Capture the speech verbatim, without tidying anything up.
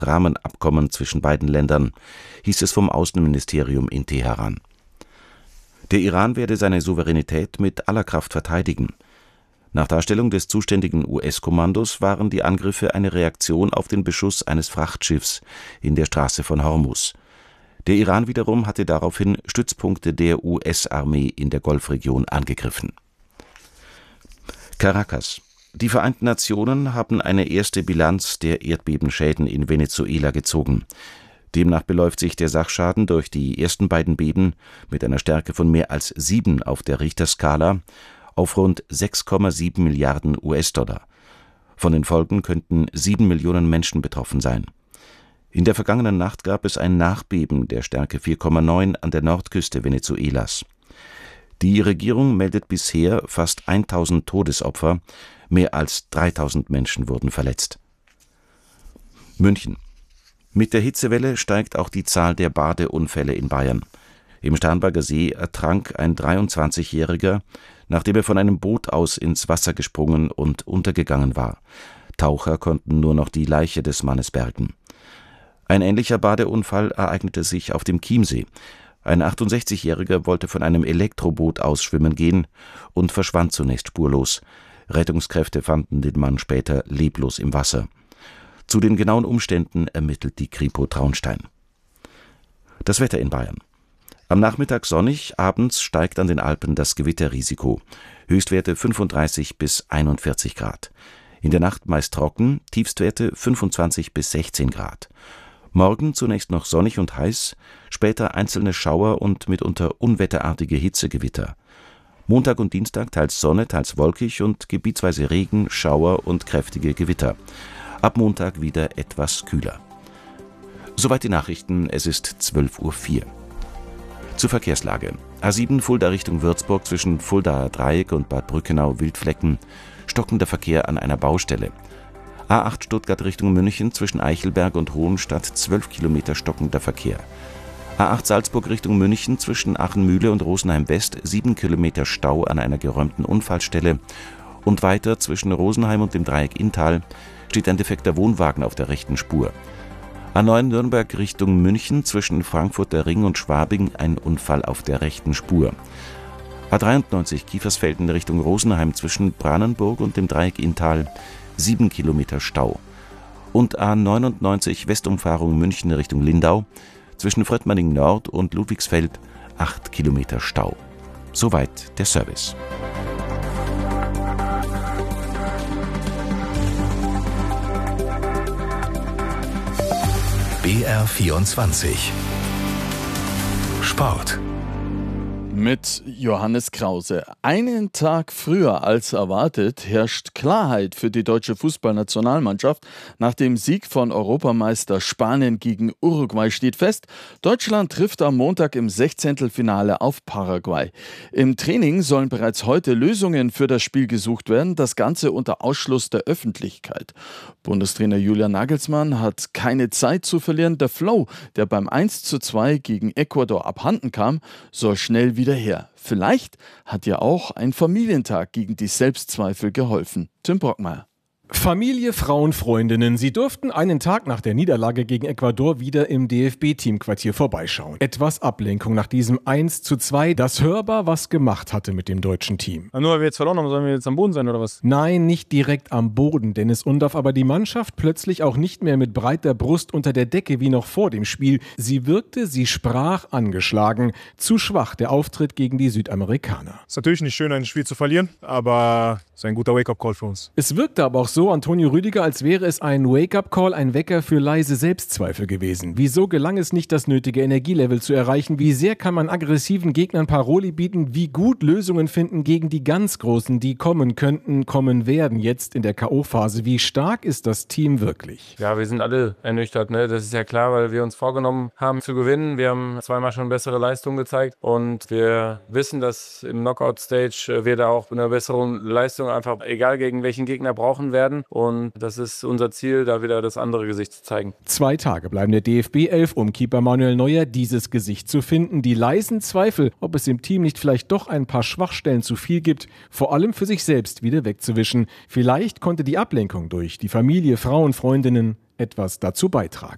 Rahmenabkommen zwischen beiden Ländern, hieß es vom Außenministerium in Teheran. Der Iran werde seine Souveränität mit aller Kraft verteidigen. Nach Darstellung des zuständigen U S-Kommandos waren die Angriffe eine Reaktion auf den Beschuss eines Frachtschiffs in der Straße von Hormuz. Der Iran wiederum hatte daraufhin Stützpunkte der U S-Armee in der Golfregion angegriffen. Caracas. Die Vereinten Nationen haben eine erste Bilanz der Erdbebenschäden in Venezuela gezogen. Demnach beläuft sich der Sachschaden durch die ersten beiden Beben mit einer Stärke von mehr als sieben auf der Richterskala auf rund sechs Komma sieben Milliarden U S-Dollar. Von den Folgen könnten sieben Millionen Menschen betroffen sein. In der vergangenen Nacht gab es ein Nachbeben der Stärke vier Komma neun an der Nordküste Venezuelas. Die Regierung meldet bisher fast tausend Todesopfer, mehr als dreitausend Menschen wurden verletzt. München. Mit der Hitzewelle steigt auch die Zahl der Badeunfälle in Bayern. Im Starnberger See ertrank ein dreiundzwanzigjähriger, nachdem er von einem Boot aus ins Wasser gesprungen und untergegangen war. Taucher konnten nur noch die Leiche des Mannes bergen. Ein ähnlicher Badeunfall ereignete sich auf dem Chiemsee. Ein achtundsechzigjähriger wollte von einem Elektroboot aus schwimmen gehen und verschwand zunächst spurlos. Rettungskräfte fanden den Mann später leblos im Wasser. Zu den genauen Umständen ermittelt die Kripo Traunstein. Das Wetter in Bayern. Am Nachmittag sonnig, abends steigt an den Alpen das Gewitterrisiko. Höchstwerte fünfunddreißig bis einundvierzig Grad. In der Nacht meist trocken, Tiefstwerte fünfundzwanzig bis sechzehn Grad. Morgen zunächst noch sonnig und heiß, später einzelne Schauer und mitunter unwetterartige Hitzegewitter. Montag und Dienstag teils Sonne, teils wolkig und gebietsweise Regen, Schauer und kräftige Gewitter. Ab Montag wieder etwas kühler. Soweit die Nachrichten, es ist zwölf Uhr vier. Zur Verkehrslage. A sieben Fulda Richtung Würzburg zwischen Fuldaer Dreieck und Bad Brückenau Wildflecken. Stockender Verkehr an einer Baustelle. A acht Stuttgart Richtung München zwischen Eichelberg und Hohenstadt zwölf Kilometer stockender Verkehr. A acht Salzburg Richtung München zwischen Achenmühle und Rosenheim West sieben Kilometer Stau an einer geräumten Unfallstelle. Und weiter zwischen Rosenheim und dem Dreieck Inntal steht ein defekter Wohnwagen auf der rechten Spur. A neun Nürnberg Richtung München zwischen Frankfurter Ring und Schwabing ein Unfall auf der rechten Spur. A dreiundneunzig Kiefersfelden Richtung Rosenheim zwischen Brannenburg und dem Dreieck Inntal sieben Kilometer Stau. Und A neunundneunzig Westumfahrung München Richtung Lindau zwischen Fröttmanning Nord und Ludwigsfeld acht Kilometer Stau. Soweit der Service. B R vierundzwanzig Sport mit Johannes Krause. Einen Tag früher als erwartet herrscht Klarheit für die deutsche Fußballnationalmannschaft. Nach dem Sieg von Europameister Spanien gegen Uruguay steht fest, Deutschland trifft am Montag im Sechzehntelfinale auf Paraguay. Im Training sollen bereits heute Lösungen für das Spiel gesucht werden, das Ganze unter Ausschluss der Öffentlichkeit. Bundestrainer Julian Nagelsmann hat keine Zeit zu verlieren. Der Flow, der beim eins zu zwei gegen Ecuador abhanden kam, soll schnell wieder her. Vielleicht hat ja auch ein Familientag gegen die Selbstzweifel geholfen. Tim Brockmeier. Familie, Frauen, Freundinnen, sie durften einen Tag nach der Niederlage gegen Ecuador wieder im D F B-Teamquartier vorbeischauen. Etwas Ablenkung nach diesem eins zu zwei, das hörbar was gemacht hatte mit dem deutschen Team. Nur weil wir jetzt verloren haben, sollen wir jetzt am Boden sein oder was? Nein, nicht direkt am Boden, denn es undarf aber die Mannschaft plötzlich auch nicht mehr mit breiter Brust unter der Decke wie noch vor dem Spiel. Sie wirkte, sie sprach angeschlagen. Zu schwach der Auftritt gegen die Südamerikaner. Es ist natürlich nicht schön, ein Spiel zu verlieren, aber es ist ein guter Wake-up-Call für uns. Es wirkte aber auch so, Antonio Rüdiger, als wäre es ein Wake-up-Call, ein Wecker für leise Selbstzweifel gewesen. Wieso gelang es nicht, das nötige Energielevel zu erreichen? Wie sehr kann man aggressiven Gegnern Paroli bieten? Wie gut Lösungen finden gegen die ganz Großen, die kommen könnten, kommen werden jetzt in der K O-Phase? Wie stark ist das Team wirklich? Ja, wir sind alle ernüchtert, ne? Das ist ja klar, weil wir uns vorgenommen haben zu gewinnen. Wir haben zweimal schon bessere Leistungen gezeigt und wir wissen, dass im Knockout-Stage wir da auch eine bessere Leistung einfach, egal gegen welchen Gegner, brauchen werden. Und das ist unser Ziel, da wieder das andere Gesicht zu zeigen. Zwei Tage bleiben der D F B elf, um Keeper Manuel Neuer dieses Gesicht zu finden. Die leisen Zweifel, ob es im Team nicht vielleicht doch ein paar Schwachstellen zu viel gibt, vor allem für sich selbst wieder wegzuwischen. Vielleicht konnte die Ablenkung durch die Familie, Frauen, Freundinnen etwas dazu beitragen.